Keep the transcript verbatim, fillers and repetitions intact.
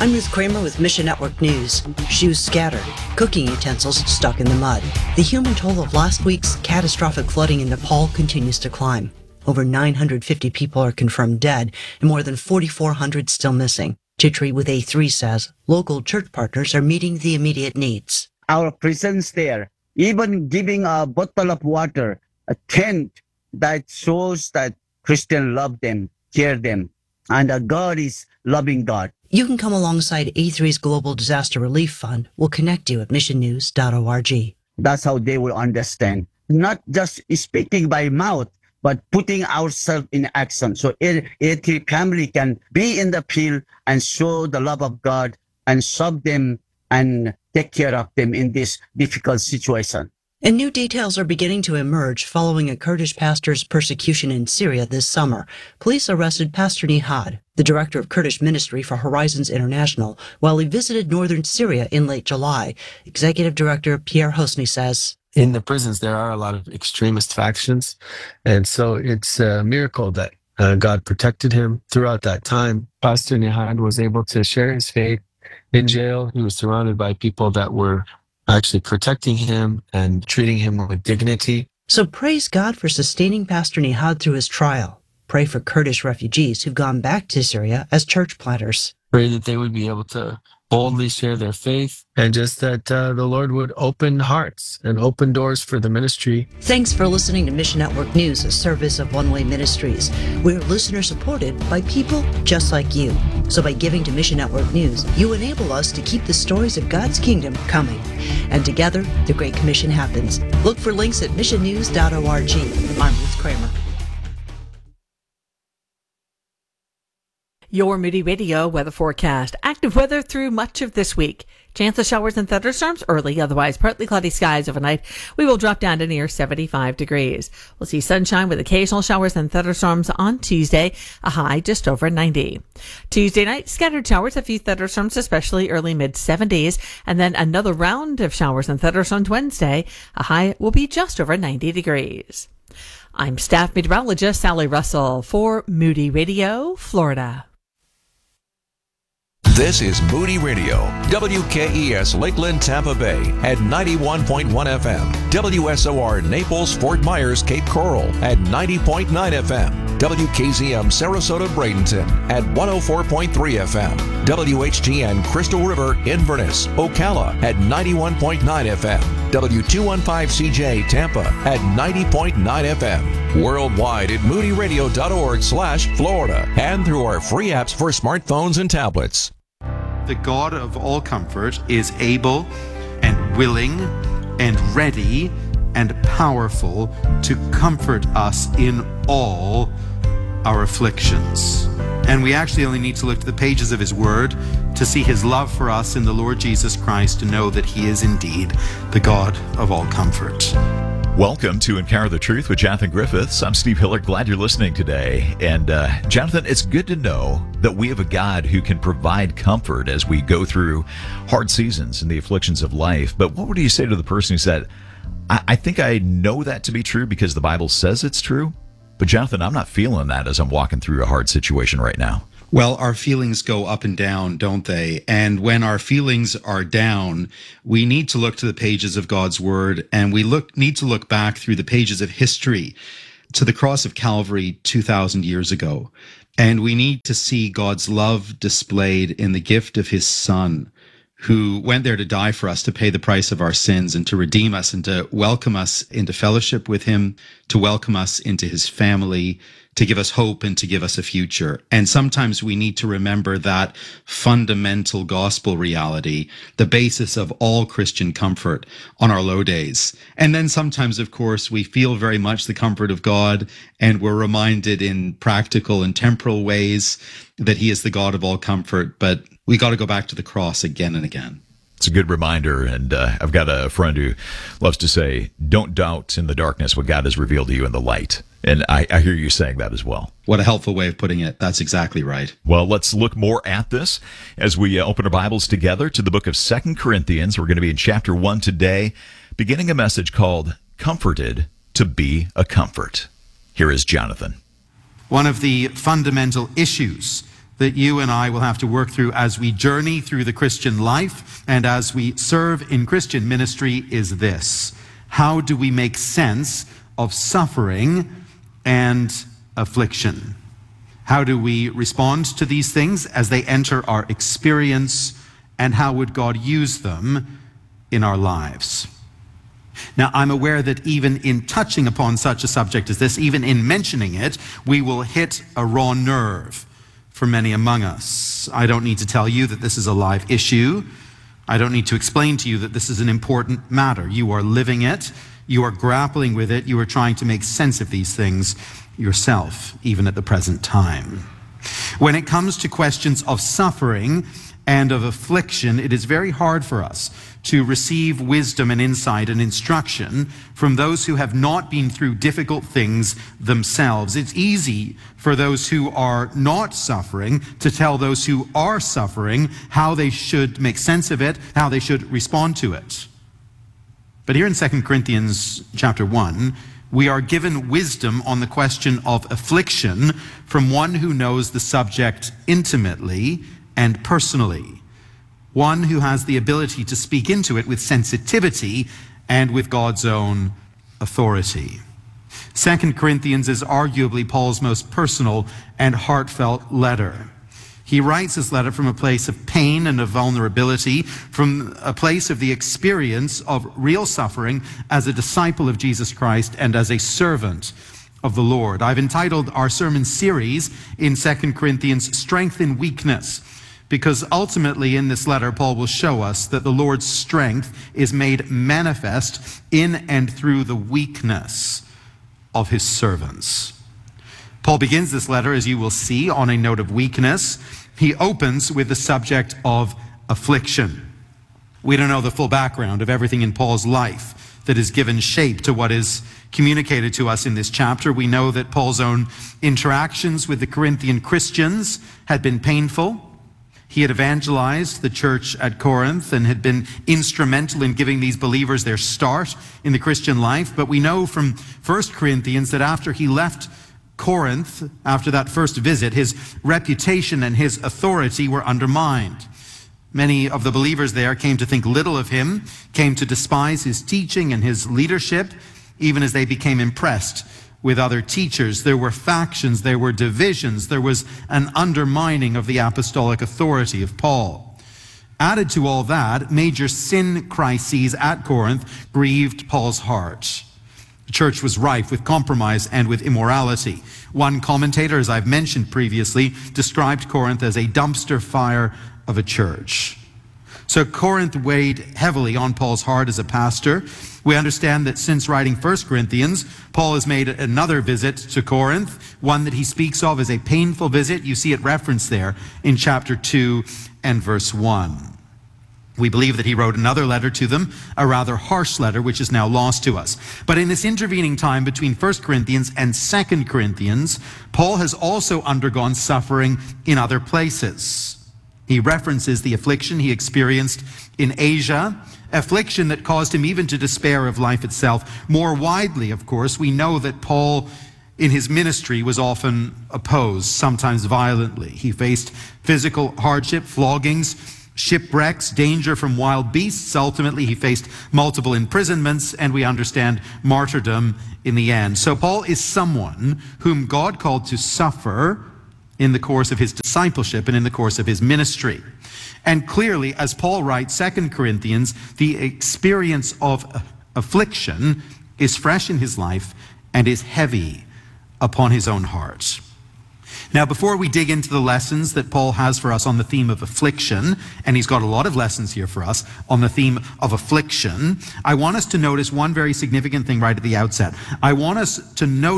I'm Ruth Kramer with Mission Network News. Shoes scattered, cooking utensils stuck in the mud. The human toll of last week's catastrophic flooding in Nepal continues to climb. Over nine hundred fifty people are confirmed dead and more than forty-four hundred still missing. Chitri with A three says local church partners are meeting the immediate needs. Our presence there, even giving a bottle of water, a tent that shows that Christians love them, care them, and a God is loving God. You can come alongside A three's Global Disaster Relief Fund. We'll connect you at mission news dot org. That's how they will understand. Not just speaking by mouth, but putting ourselves in action. So A three family can be in the field and show the love of God and serve them and take care of them in this difficult situation. And new details are beginning to emerge following a Kurdish pastor's persecution in Syria this summer. Police arrested Pastor Nihad, the director of Kurdish ministry for Horizons International, while he visited northern Syria in late July. Executive Director Pierre Hosny says, in the prisons, there are a lot of extremist factions, and so it's a miracle that uh, God protected him throughout that time. Pastor Nihad was able to share his faith in jail. He was surrounded by people that were actually protecting him and treating him with dignity. So praise God for sustaining Pastor Nihad through his trial. Pray for Kurdish refugees who've gone back to Syria as church planters. Pray that they would be able to boldly share their faith, and just that uh, the Lord would open hearts and open doors for the ministry. Thanks for listening to Mission Network News, a service of One Way Ministries. We're listener-supported by people just like you. So by giving to Mission Network News, you enable us to keep the stories of God's kingdom coming. And together, the Great Commission happens. Look for links at mission news dot org. I'm Ruth Kramer. Your Moody Radio weather forecast. Active weather through much of this week. Chance of showers and thunderstorms early, otherwise partly cloudy skies overnight. We will drop down to near seventy-five degrees. We'll see sunshine with occasional showers and thunderstorms on Tuesday, a high just over ninety. Tuesday night, scattered showers, a few thunderstorms, especially early mid seventies, and then another round of showers and thunderstorms Wednesday. A high will be just over ninety degrees. I'm staff meteorologist Sally Russell for Moody Radio, Florida. This is Moody Radio, W K E S Lakeland, Tampa Bay at ninety-one point one F M, W S O R Naples, Fort Myers, Cape Coral at ninety point nine F M, W K Z M Sarasota, Bradenton at one oh four point three F M, W H G N Crystal River, Inverness, Ocala at ninety-one point nine F M, W two fifteen C J Tampa at ninety point nine F M, worldwide at moody radio dot org slash Florida, and through our free apps for smartphones and tablets. The God of all comfort is able and willing and ready and powerful to comfort us in all our afflictions. And we actually only need to look to the pages of His Word to see His love for us in the Lord Jesus Christ, to know that He is indeed the God of all comfort. Welcome to Encounter the Truth with Jonathan Griffiths. I'm Steve Hiller. Glad you're listening today. And uh, Jonathan, it's good to know that we have a God who can provide comfort as we go through hard seasons and the afflictions of life. But what would you say to the person who said, I, I think I know that to be true because the Bible says it's true, but Jonathan, I'm not feeling that as I'm walking through a hard situation right now? Well, our feelings go up and down, don't they? And when our feelings are down, we need to look to the pages of God's Word, and we look need to look back through the pages of history to the cross of Calvary two thousand years ago. And we need to see God's love displayed in the gift of His Son, who went there to die for us, to pay the price of our sins and to redeem us and to welcome us into fellowship with Him, to welcome us into His family, to give us hope and to give us a future. And sometimes we need to remember that fundamental gospel reality, the basis of all Christian comfort on our low days. And then sometimes, of course, we feel very much the comfort of God, and we're reminded in practical and temporal ways that He is the God of all comfort. But we got to go back to the cross again and again. It's a good reminder, and uh, I've got a friend who loves to say, don't doubt in the darkness what God has revealed to you in the light. And I, I hear you saying that as well. What a helpful way of putting it. That's exactly right. Well, let's look more at this as we uh, open our Bibles together to the book of Second Corinthians. We're going to be in chapter one today, beginning a message called Comforted to Be a Comfort. Here is Jonathan. One of the fundamental issues that you and I will have to work through as we journey through the Christian life and as we serve in Christian ministry is this. How do we make sense of suffering and affliction? How do we respond to these things as they enter our experience, and how would God use them in our lives? Now, I'm aware that even in touching upon such a subject as this, even in mentioning it, we will hit a raw nerve for many among us. I don't need to tell you that this is a live issue. I don't need to explain to you that this is an important matter. You are living it. You are grappling with it. You are trying to make sense of these things yourself, even at the present time. When it comes to questions of suffering and of affliction, it is very hard for us to receive wisdom and insight and instruction from those who have not been through difficult things themselves. It's easy for those who are not suffering to tell those who are suffering how they should make sense of it, how they should respond to it. But here in Second Corinthians chapter one, we are given wisdom on the question of affliction from one who knows the subject intimately and personally. One who has the ability to speak into it with sensitivity and with God's own authority. Second Corinthians is arguably Paul's most personal and heartfelt letter. He writes this letter from a place of pain and of vulnerability, from a place of the experience of real suffering as a disciple of Jesus Christ and as a servant of the Lord. I've entitled our sermon series in Second Corinthians, Strength in Weakness, because ultimately in this letter, Paul will show us that the Lord's strength is made manifest in and through the weakness of his servants. Paul begins this letter, as you will see, on a note of weakness. He opens with the subject of affliction. We don't know the full background of everything in Paul's life that has given shape to what is communicated to us in this chapter. We know that Paul's own interactions with the Corinthian Christians had been painful. He had evangelized the church at Corinth and had been instrumental in giving these believers their start in the Christian life. But we know from First Corinthians that after he left Corinth, after that first visit, his reputation and his authority were undermined. Many of the believers there came to think little of him, came to despise his teaching and his leadership, even as they became impressed with other teachers. There were factions, there were divisions, there was an undermining of the apostolic authority of Paul. Added to all that, major sin crises at Corinth grieved Paul's heart. The church was rife with compromise and with immorality. One commentator, as I've mentioned previously, described Corinth as a dumpster fire of a church. So Corinth weighed heavily on Paul's heart as a pastor. We understand that since writing First Corinthians, Paul has made another visit to Corinth, one that he speaks of as a painful visit. You see it referenced there in chapter two and verse one. We believe that he wrote another letter to them, a rather harsh letter, which is now lost to us. But in this intervening time between First Corinthians and Second Corinthians, Paul has also undergone suffering in other places. He references the affliction he experienced in Asia, affliction that caused him even to despair of life itself. More widely, of course, we know that Paul in his ministry was often opposed, sometimes violently. He faced physical hardship, floggings, shipwrecks, danger from wild beasts. Ultimately, he faced multiple imprisonments, and we understand martyrdom in the end. So Paul is someone whom God called to suffer in the course of his discipleship and in the course of his ministry. And clearly, as Paul writes Second Corinthians, the experience of affliction is fresh in his life and is heavy upon his own heart. Now, before we dig into the lessons that Paul has for us on the theme of affliction, and he's got a lot of lessons here for us on the theme of affliction, I want us to notice one very significant thing right at the outset. I want us to notice